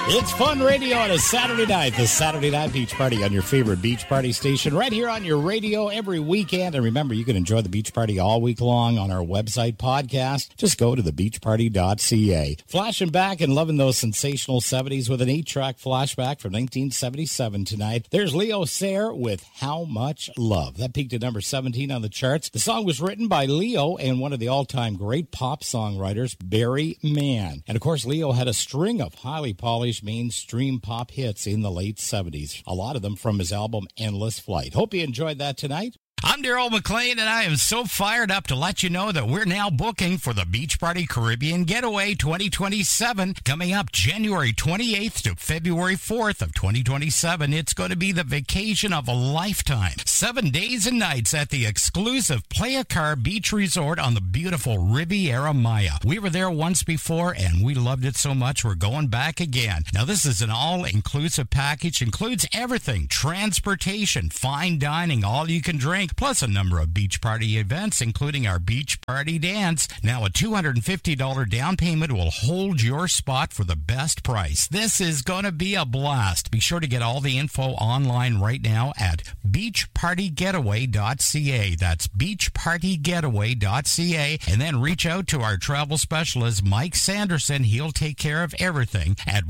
It's Fun Radio on a Saturday night. The Saturday Night Beach Party on your favorite beach party station right here on your radio every weekend. And remember, you can enjoy the beach party all week long on our website podcast. Just go to thebeachparty.ca. Flashing back and loving those sensational 70s with an 8-track flashback from 1977 tonight. There's Leo Sayer with How Much Love. That peaked at number 17 on the charts. The song was written by Leo and one of the all-time great pop songwriters, Barry Mann. And of course, Leo had a string of highly polished mainstream pop hits in the late 70s, a lot of them from his album Endless Flight. Hope you enjoyed that tonight. I'm Daryl McLean, and I am so fired up to let you know that we're now booking for the Beach Party Caribbean Getaway 2027, coming up January 28th to February 4th of 2027. It's going to be the vacation of a lifetime. 7 days and nights at the exclusive Playa Car Beach Resort on the beautiful Riviera Maya. We were there once before, and we loved it so much we're going back again. Now, this is an all-inclusive package, includes everything, transportation, fine dining, all you can drink, plus a number of beach party events, including our beach party dance. Now, a $250 down payment will hold your spot for the best price. This is going to be a blast. Be sure to get all the info online right now at beachpartygetaway.ca. That's beachpartygetaway.ca. And then reach out to our travel specialist, Mike Sanderson. He'll take care of everything at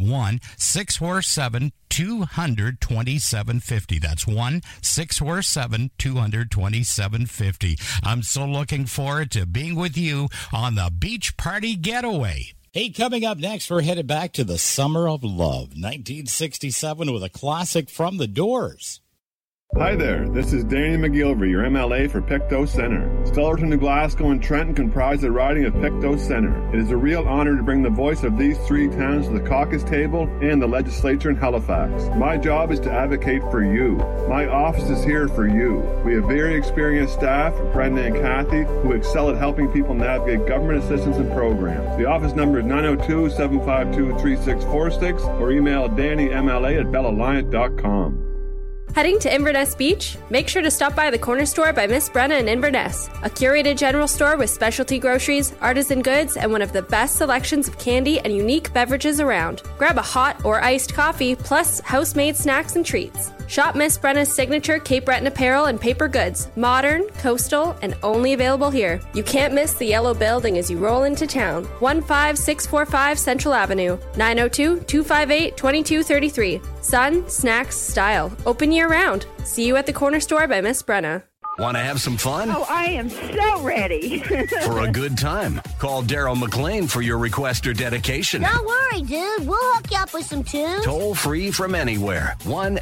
1-647-200-2750. That's 1-647-200-2750. I'm so looking forward to being with you on the Beach Party Getaway. Hey, coming up next, we're headed back to the Summer of Love, 1967, with a classic from The Doors. Hi there, this is Danny McGilvery, your MLA for Pictou Centre. Stellarton, New Glasgow, and Trenton comprise the riding of Pictou Centre. It is a real honor to bring the voice of these three towns to the caucus table and the legislature in Halifax. My job is to advocate for you. My office is here for you. We have very experienced staff, Brenda and Kathy, who excel at helping people navigate government assistance and programs. The office number is 902-752-3646 or email DannyMLA@BellaLiant.com. Heading to Inverness Beach? Make sure to stop by the Corner Store by Miss Brenna in Inverness, a curated general store with specialty groceries, artisan goods, and one of the best selections of candy and unique beverages around. Grab a hot or iced coffee, plus house-made snacks and treats. Shop Miss Brenna's signature Cape Breton apparel and paper goods, modern, coastal, and only available here. You can't miss the yellow building as you roll into town. 15645 Central Avenue, 902-258-2233. Sun, snacks, style. Open year-round. See you at the Corner Store by Miss Brenna. Want to have some fun? Oh, I am so ready. For a good time. Call Daryl McLean for your request or dedication. Don't worry, dude. We'll hook you up with some tunes. Toll free from anywhere.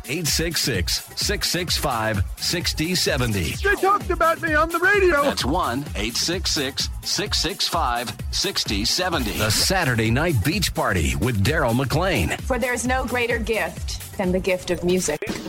1-866-665-6070. They talked about me on the radio. That's 1-866-665-6070. The Saturday Night Beach Party with Daryl McLean. For there's no greater gift than the gift of music.